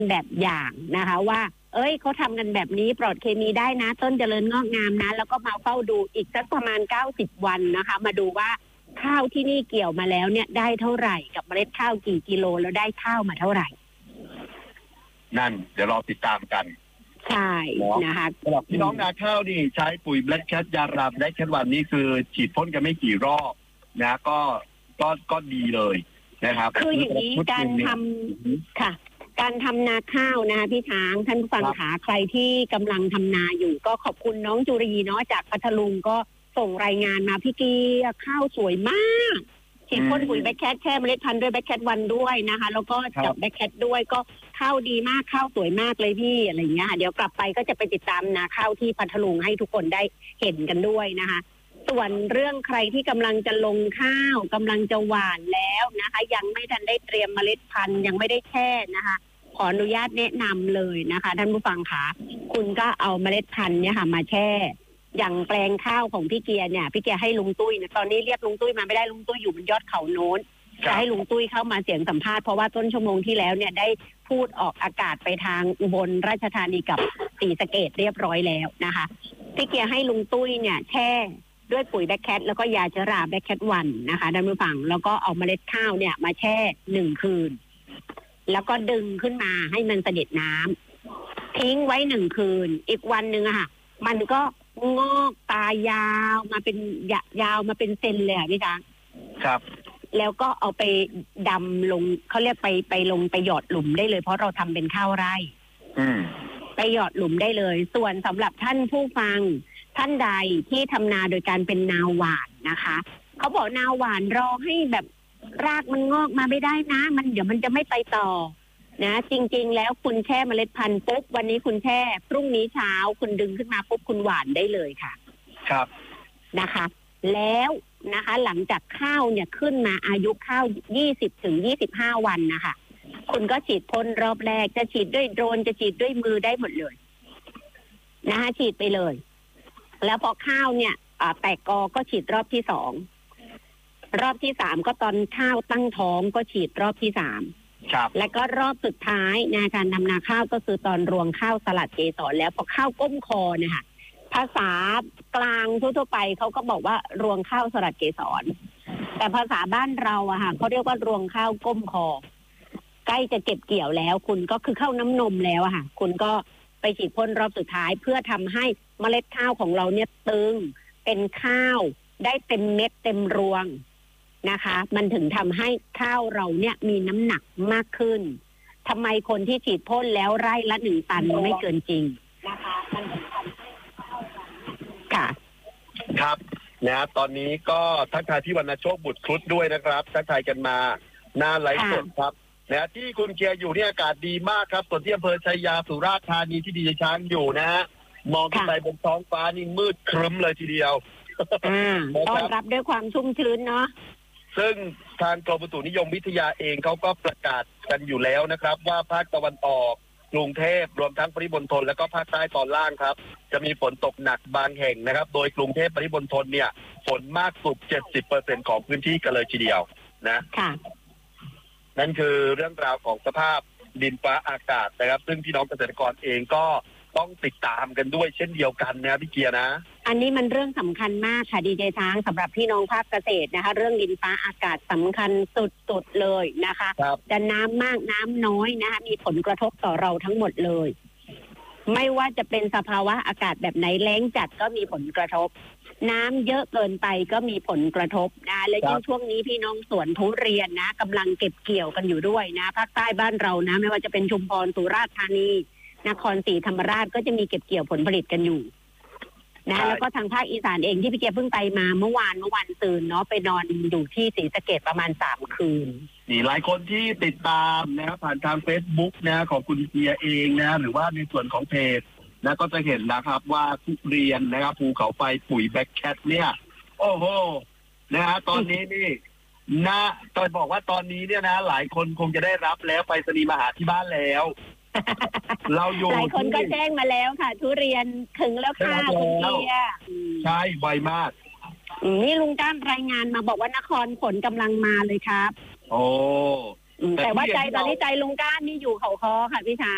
แบบอย่างนะคะว่าเอ้ยเขาทำกันแบบนี้ปลอดเคมีได้นะต้นเจริญงอกงามนะแล้วก็มาเฝ้าดูอีกสักประมาณ90 วันนะคะมาดูว่าข้าวที่นี่เกี่ยวมาแล้วเนี่ยได้เท่าไหร่กับเมล็ดข้าวกี่กิโลแล้วได้ข้าวมาเท่าไหร่นั่นเดี๋ยวรอติดตามกันใช่นะคะสำหรับพี่น้องนาข้าวนี่ใช้ปุ๋ย Black Cat ยารามBlack Cat วันนี้คือฉีดพ่นกันไม่กี่รอบนะก็ดีเลยนะครับคืออย่างนี้การทำค่ะการทำนาข้าวนะคะพี่ช้างท่านผู้ฟังขาใครที่กำลังทำนาอยู่ก็ขอบคุณน้องจุรีเนาะจากพัทลุงก็ส่งรายงานมาพี่กีข้าวสวยมากฉีดพ่นปุ๋ยแบ็คแคทแช่เมล็ดพันธุ์ด้วยแบ็คแคทวันด้วยนะคะแล้วก็จับแบ็คแคทด้วยก็ข้าวดีมากข้าวสวยมากเลยพี่อะไรอย่างเงี้ยค่ะเดี๋ยวกลับไปก็จะไปติดตามนาข้าวที่พัทลุงให้ทุกคนได้เห็นกันด้วยนะคะส่วนเรื่องใครที่กำลังจะลงข้าวกำลังจะหว่านแล้วนะคะยังไม่ทันได้เตรียมเมล็ดพันธุ์ยังไม่ได้แช่นะคะขออนุญาตแนะนำเลยนะคะท่านผู้ฟังคะคุณก็เอาเมล็ดพันธุ์เนี่ยค่ะมาแช่อย่างแปลงข้าวของพี่เกียร์เนี่ยพี่เกียร์ให้ลุงตุ้ยนะตอนนี้เรียกลุงตุ้ยมาไม่ได้ลุงตุ้ยอยู่บนยอดเขาโน้นจะให้ลุงตุ้ยเข้ามาเสียงสัมภาษณ์เพราะว่าต้นชั่วโมงที่แล้วเนี่ยได้พูดออกอากาศไปทางอุบลราชธานีกับศรีสะเกษเรียบร้อยแล้วนะคะพี่เกียร์ให้ลุงตุ้ยเนี่ยแช่ด้วยปุ๋ยแบ็คแคทแล้วก็ยาเชื้อราแบ็คแคทวันนะคะท่านผู้ฟังแล้วก็เอาเมล็ดข้าวเนี่ยมาแช่1 คืนแล้วก็ดึงขึ้นมาให้มันเสด็จน้ำทิ้งไว้1 คืนอีกวันหนึ่งอะค่ะมันก็งอกตายาวมาเป็นยาวมาเป็นเซนเลยพี่ช้างครับแล้วก็เอาไปดำลงเขาเรียกไปลงไปหยอดหลุมได้เลยเพราะเราทำเป็นข้าวไร่ไปหยอดหลุมได้เลยส่วนสำหรับท่านผู้ฟังท่านใดที่ทำนาโดยการเป็นนาหวานนะคะเขาบอกนาหวานรอให้แบบรากมันงอกมาไม่ได้นะมันเดี๋ยวมันจะไม่ไปต่อนะจริงๆแล้วคุณแช่เมล็ดพันธุ์ปุ๊บวันนี้คุณแช่พรุ่งนี้เช้าคุณดึงขึ้นมาปุ๊บคุณหว่านได้เลยค่ะครับนะคะแล้วนะคะหลังจากข้าวเนี่ยขึ้นมาอายุข้าว20 ถึง 25 วันนะคะคุณก็ฉีดพ่นรอบแรกจะฉีดด้วยโดรนจะฉีดด้วยมือได้หมดเลยนะคะฉีดไปเลยแล้วพอข้าวเนี่ยแตกกอก็ฉีดรอบที่2รอบที่3ก็ตอนข้าวตั้งท้องก็ฉีดรอบที่3 ครับแล้วก็รอบสุดท้ายในการทำนาข้าวก็คือตอนรวงข้าวสลัดเกสรแล้วพอข้าวก้มคอเนี่ยค่ะภาษากลางทั่วไปเขาก็บอกว่ารวงข้าวสลัดเกสรแต่ภาษาบ้านเราอะค่ะเขาเรียกว่ารวงข้าวก้มคอใกล้จะเก็บเกี่ยวแล้วคุณก็คือข้าวน้ำนมแล้วอะค่ะคุณก็ไปฉีดพ่นรอบสุดท้ายเพื่อทำให้เมล็ดข้าวของเราเนี่ยตึงเป็นข้าวได้เต็มเม็ดเต็มรวงนะคะมันถึงทำให้ข้าวเราเนี่ยมีน้ำหนักมากขึ้นทำไมคนที่ฉีดพ่นแล้วไร่ละ1 ตันไม่เกินจริงนะคะมันถึงทำให้ข้าวค่ะครับนะตอนนี้ก็ทักทายที่วรรณโชคบุตรครุฑด้วยนะครับทักทายกันมาหน้าไลฟ์สดครับนะที่คุณเกียร์อยู่นี่อากาศดีมากครับส่วนที่อำเภอชัยยาสุราษฎร์ธานีที่ดีช้างอยู่นะฮะมองขึ้นไปบนท้องฟ้านี่มืดครึ้มเลยทีเดียวต้อนรับด้วยความชุ่มชื้นเนาะซึ่งทางกรมอุตุนิยมวิทยาเองเขาก็ประกาศกันอยู่แล้วนะครับว่าภาคตะวันออกกรุงเทพรวมทั้งปริมณฑลและก็ภาคใต้ตอนล่างครับจะมีฝนตกหนักบางแห่งนะครับโดยกรุงเทพปริมณฑลเนี่ยฝนมากสุด 70% ของพื้นที่กันเลยทีเดียวนะค่ะนั่นคือเรื่องราวของสภาพดินฟ้าอากาศนะครับซึ่งพี่น้องเกษตรกรเองก็ต้องติดตามกันด้วยเช่นเดียวกันนะพี่เกียร์นะอันนี้มันเรื่องสำคัญมากค่ะดีเจช้างสำหรับพี่น้องภาคเกษตรนะคะเรื่องดินฟ้าอากาศสำคัญสุดๆเลยนะคะจะน้ำมากน้ำน้อยนะคะมีผลกระทบต่อเราทั้งหมดเลยไม่ว่าจะเป็นสภาวะอากาศแบบไหนแล้งจัดก็มีผลกระทบน้ำเยอะเกินไปก็มีผลกระทบนะและยิ่งช่วงนี้พี่น้องสวนทุเรียนนะกำลังเก็บเกี่ยวกันอยู่ด้วยนะภาคใต้บ้านเรานะไม่ว่าจะเป็นชุมพรสุราษฎร์ธานีนครศรีธรรมราชก็จะมีเก็บเกี่ยวผลผลิตกันอยู่นะแล้วก็ทางภาคอีสานเองที่พี่เกียร์เพิ่งไปมาเมื่อวานตื่นเนาะไปนอนอยู่ที่ศรีสะเกษประมาณ3 คืนนี่หลายคนที่ติดตามนะครับผ่านทาง Facebook นะของคุณเกียร์เองนะหรือว่าในส่วนของเพจนะก็จะเห็นนะครับว่าทุเรียนนะครับภูเขาไฟปุ๋ยแบ็คแคทเนี่ยโอ้โหนะฮะตอนนี้นี่นะต้องบอกว่าตอนนี้เนี่ยนะหลายคนคงจะได้รับแล้วไปรษณีย์มาหาที่บ้านแล้วเราอยู่หลายคนก็แจ้งมาแล้วค่ะทุเรียนถึงแล้วค่ะคุณเกียร์ใช่ไวมากนี่ลุงก้านรายงานมาบอกว่านครฝนกำลังมาเลยครับโอ้แต่ว่าใจตอนนี้ใจลุงก้านนี่อยู่เขาคอค่ะพี่ชา